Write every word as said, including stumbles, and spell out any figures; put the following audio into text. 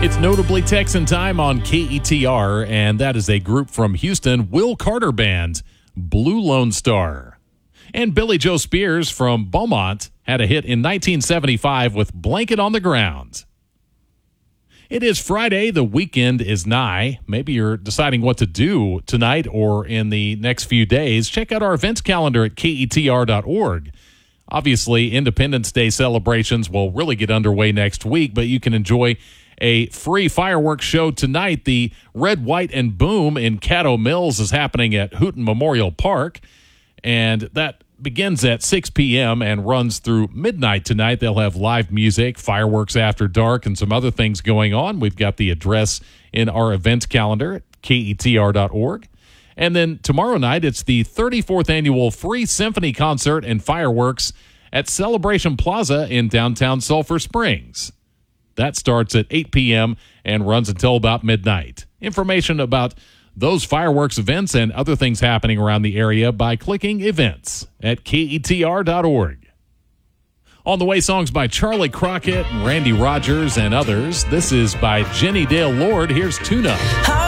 It's Notably Texan time on K E T R, and that is a group from Houston, Will Carter Band, Blue Lone Star. And Billy Joe Spears from Beaumont had a hit in nineteen seventy-five with Blanket on the Ground. It is Friday. The weekend is nigh. Maybe you're deciding what to do tonight or in the next few days. Check out our events calendar at K E T R dot org. Obviously, Independence Day celebrations will really get underway next week, but you can enjoy a free fireworks show tonight. The Red, White, and Boom in Caddo Mills is happening at Hooten Memorial Park, and that begins at six p.m. and runs through midnight tonight. They'll have live music, fireworks after dark, and some other things going on. We've got the address in our events calendar at K E T R dot org. And then tomorrow night, it's the thirty-fourth annual Free Symphony Concert and Fireworks at Celebration Plaza in downtown Sulphur Springs. That starts at eight p.m. and runs until about midnight. Information about those fireworks events and other things happening around the area by clicking Events at K E T R dot org. On the way, songs by Charlie Crockett, Randy Rogers, and others. This is by Jenny Dale Lord. Here's Tune Up.